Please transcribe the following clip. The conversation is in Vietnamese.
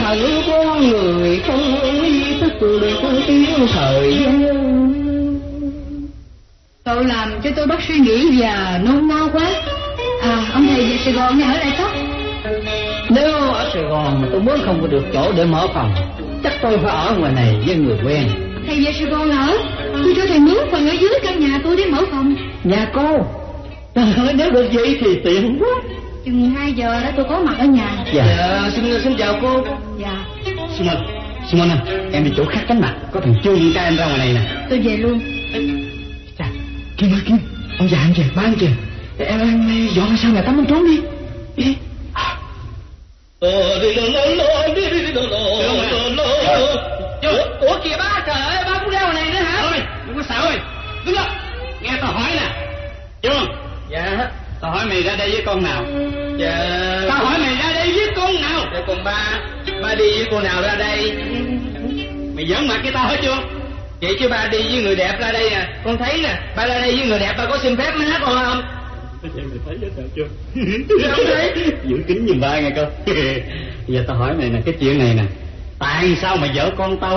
hận con người không ý thức được tiếng thời gian. Cậu làm cho tôi bắt suy nghĩ và nôn nao quá. Ông thầy về Sài Gòn hay ở lại Tóc? Nếu ở Sài Gòn mà tôi muốn không có được chỗ để mở phòng, chắc tôi phải ở ngoài này với người quen. Thầy về Sài Gòn ở, tôi cho thầy mướn phần ở dưới căn nhà tôi để mở phòng. Nhà cô? Trời ơi, nếu được vậy thì tiện quá. Chừng 2 giờ đã tôi có mặt ở nhà. Dạ, xin chào cô. Dạ. Simon anh, em đi chỗ khác tránh mặt. Có thằng Trương ca em ra ngoài này nè. Tôi về luôn. Chà, Kim ơi Kim, ông già anh kìa, ba anh kìa. Em dọn sao nhà tắm anh trốn đi. Đi. Ủa kìa ba, trời ơi, ba cũng ra ngoài này nữa hả? Thôi, đừng có sợ ơi. Đứng đó, nghe tao hỏi nè. Trương. Dạ. Tao hỏi mày ra đây với con nào? Dạ. Tao hỏi mày ra đây với con nào? Dạ con ba đi với cô nào ra đây? Mày giỡn mặt với tao hết chưa? Vậy chứ ba đi với người đẹp ra đây nè. Con thấy nè, ba ra đây với người đẹp ba có xin phép má con không? Vậy mày thấy hết chưa? Không thấy. Giữ kính giùm ba nghe con. Giờ tao hỏi mày nè, cái chuyện này nè, tại sao mà vợ con tao